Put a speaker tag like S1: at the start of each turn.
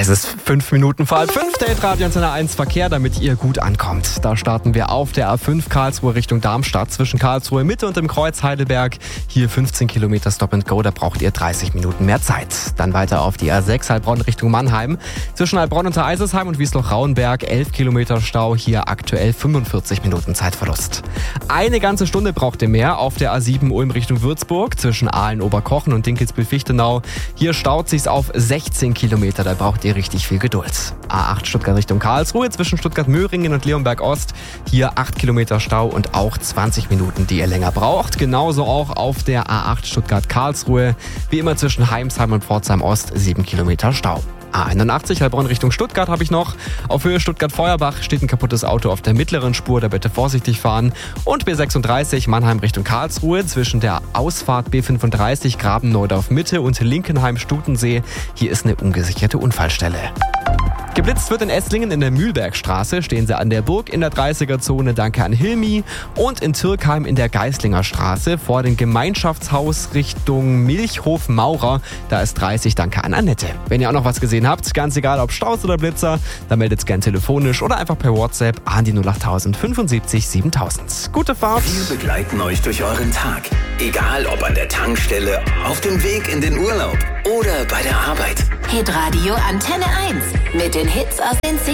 S1: Es ist 5 Minuten vor 4:30, Date Radio Antenne 1 Verkehr, damit ihr gut ankommt. Da starten wir auf der A5 Karlsruhe Richtung Darmstadt zwischen Karlsruhe Mitte und dem Kreuz Heidelberg. Hier 15 Kilometer Stop and Go, da braucht ihr 30 Minuten mehr Zeit. Dann weiter auf die A6 Heilbronn Richtung Mannheim. Zwischen Heilbronn und Eisesheim und Wiesloch-Rauenberg 11 Kilometer Stau, hier aktuell 45 Minuten Zeitverlust. Eine ganze Stunde braucht ihr mehr auf der A7 Ulm Richtung Würzburg zwischen Aalen-Oberkochen und Dinkelsbühl-Fichtenau. Hier staut sich's auf 16 Kilometer, da braucht ihr richtig viel Geduld. A8 Stuttgart Richtung Karlsruhe zwischen Stuttgart-Möhringen und Leonberg-Ost. Hier 8 Kilometer Stau und auch 20 Minuten, die ihr länger braucht. Genauso auch auf der A8 Stuttgart-Karlsruhe. Wie immer zwischen Heimsheim und Pforzheim-Ost 7 Kilometer Stau. A81 Heilbronn Richtung Stuttgart habe ich noch. Auf Höhe Stuttgart-Feuerbach steht ein kaputtes Auto auf der mittleren Spur, da bitte vorsichtig fahren. Und B36 Mannheim Richtung Karlsruhe zwischen der Ausfahrt B35 Graben-Neudorf Mitte und Linkenheim-Stutensee. Hier ist eine ungesicherte Unfallstelle. Geblitzt wird in Esslingen in der Mühlbergstraße, stehen sie an der Burg in der 30er-Zone, danke an Hilmi. Und in Türkheim in der Geislinger Straße vor dem Gemeinschaftshaus Richtung Milchhof Maurer, da ist 30, danke an Annette. Wenn ihr auch noch was gesehen habt, ganz egal ob Staus oder Blitzer, dann meldet's gern telefonisch oder einfach per WhatsApp an die 08000 75 7000. Gute Fahrt!
S2: Wir begleiten euch durch euren Tag. Egal ob an der Tankstelle, auf dem Weg in den Urlaub oder bei der Arbeit.
S3: Hitradio Antenne 1 mit den Hits aus den